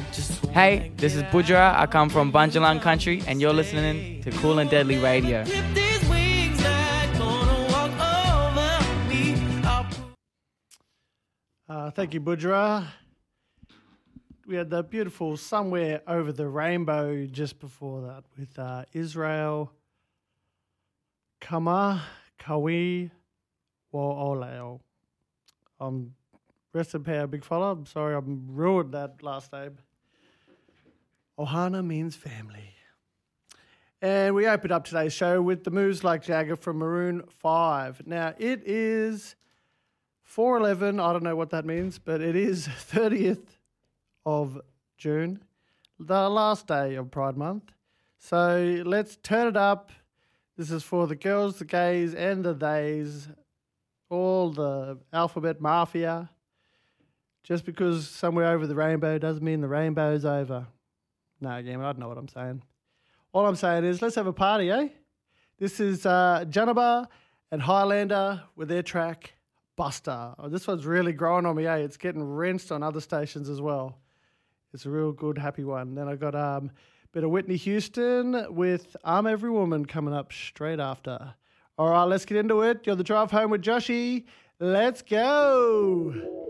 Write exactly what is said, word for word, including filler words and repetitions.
Hey, this is Budra. I come from Bunjalang country, and you're listening to Cool and Deadly Radio. Uh, thank you, Budra. We had the beautiful Somewhere Over the Rainbow just before that with uh, Israel Kama Kawi Wo'oleo. Um, rest in power, big fella. I'm sorry I ruined that last name. Ohana means family. And we opened up today's show with the Moves Like Jagger from Maroon five. Now, it is four eleven, I don't know what that means, but it is thirtieth of June, the last day of Pride Month. So let's turn it up. This is for the girls, the gays, and the theys, all the alphabet mafia. Just because somewhere over the rainbow doesn't mean the rainbow's over. No, again, I don't know what I'm saying. All I'm saying is let's have a party, eh? This is uh, Janaba and Highlander with their track Buster. Oh, this one's really growing on me, eh? It's getting rinsed on other stations as well. It's a real good, happy one. Then I got um, a bit of Whitney Houston with I'm Every Woman coming up straight after. All right, let's get into it. You're the drive home with Joshy. Let's go.